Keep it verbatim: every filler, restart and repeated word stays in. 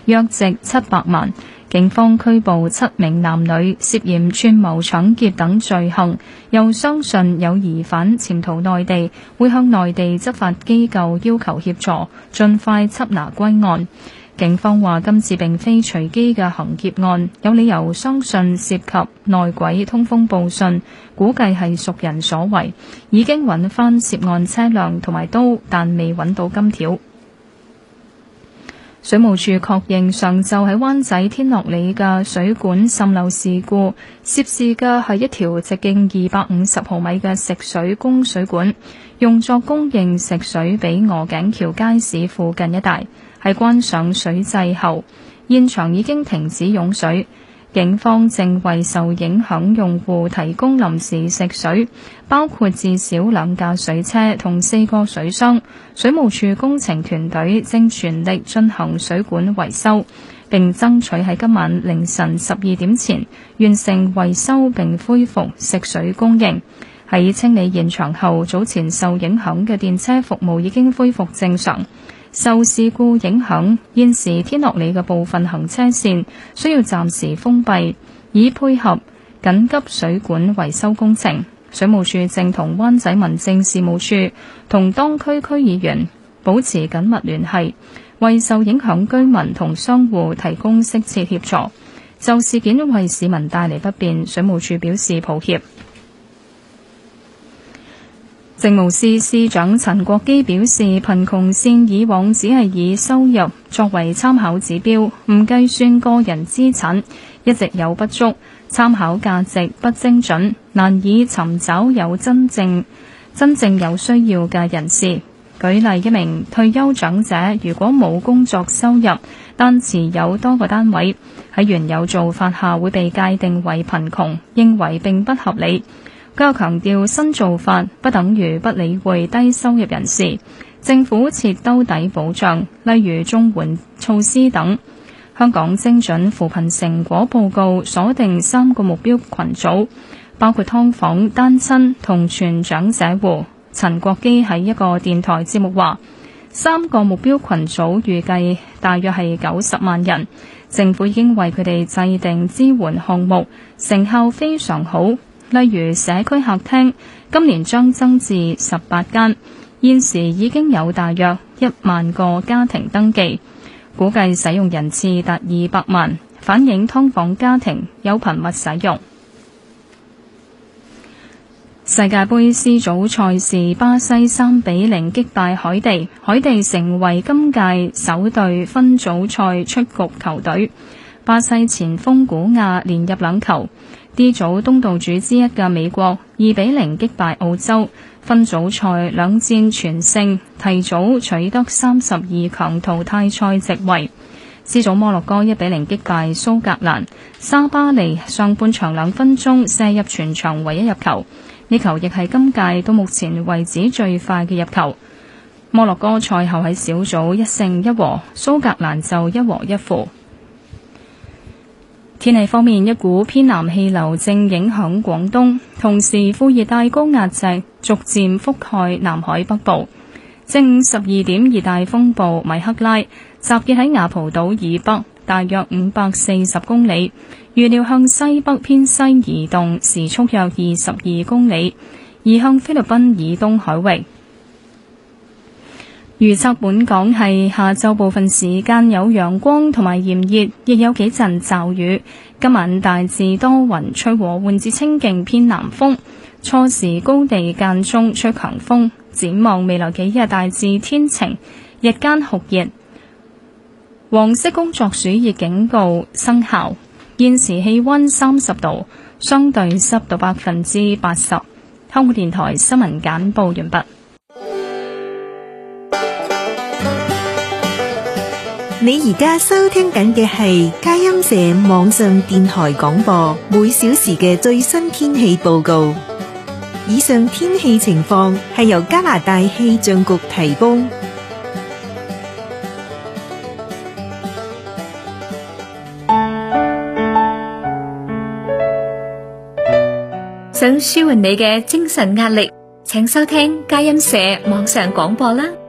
約值七百萬。警方拘捕七名男女，涉嫌串謀搶劫等罪行，又相信有疑犯潛逃內地，會向內地執法機構要求協助，盡快緝拿歸案。警方話今次並非隨機嘅行劫案，有理由相信涉及內鬼通風報信，估計係熟人所為，已經揾返涉案車輛同埋刀，但未揾到金條。水務署確認上晝喺灣仔天樂里嘅水管滲漏事故，涉事嘅係一條直徑二百五十毫米嘅食水供水管，用作供應食水俾鵝頸橋街市附近一帶。喺關上水掣後，現場已經停止湧水。警方正為受影響用戶提供臨時食水，包括至少兩架水車同四個水箱。水務署工程團隊正全力進行水管維修，並爭取喺今晚凌晨十二點前完成維修並恢復食水供應。喺清理現場後，早前受影響嘅電車服務已經恢復正常。受事故影響，現時天樂里嘅部分行車線需要暫時封閉，以配合緊急水管維修工程。水務署正同灣仔民政事務處同當區區議員保持緊密聯繫，為受影響居民同商戶提供適切協助。就事件為市民帶嚟不便，水務署表示抱歉。政務司司長陳國基表示，貧窮線以往只係以收入作為參考指標，唔計算個人資產，一直有不足，參考價值不精準，難以尋找有真正真正有需要嘅人士。舉例，一名退休長者如果冇工作收入，但持有多個單位，喺原有做法下會被界定為貧窮，認為並不合理。佢又強調，新做法不等於不理會低收入人士，政府設兜底保障，例如綜援措施等。香港精準扶貧成果報告鎖定三個目標群組，包括劏房、單親同全長者戶。陳國基喺一個電台節目話，三個目標群組預計大約係九十萬人，政府已經為佢哋制定支援項目，成效非常好。例如社區客廳，今年將增至十八間，現時已經有大約一萬個家庭登記，估計使用人次達二百萬，反映劏房家庭有頻密使用。世界盃 C 組賽事，巴西三比零擊敗海地，海地成為今屆首隊分組賽出局球隊。巴西前鋒古亞連入兩球。D 組東道主之一嘅美國二比零擊敗澳洲，分組賽兩戰全勝，提早取得三十二強淘汰賽席位。C 組摩洛哥一比零擊敗蘇格蘭，沙巴利上半場兩分鐘射入全場唯一入球，呢球亦係今屆到目前為止最快嘅入球。摩洛哥賽後喺小組一勝一和，蘇格蘭就一和一負。天氣方面，一股偏南氣流正影響廣東，同時副熱帶高壓脊逐漸覆蓋南海北部。正午十二點，熱帶風暴米克拉集結喺雅蒲島以北大約五百四十公里，預料向西北偏西移動，時速約二十二公里，移向菲律賓以東海域。預測本港係下晝部分時間有陽光同埋炎熱，亦有幾陣驟雨。今晚大致多雲，吹和緩至清勁偏南風，初時高地間中吹強風。展望未來幾日大致天晴，日間酷熱。黃色工作暑熱警告生效。現時氣溫三十度，相對濕度百分之八十。香港電台新聞簡報完畢。 你而家收聽緊嘅係佳音社網上電台廣播，每小時嘅最新天氣報告。以上天氣情況係由加拿大氣象局提供。 想舒緩你嘅精神壓力，請收聽佳音社網上廣播啦。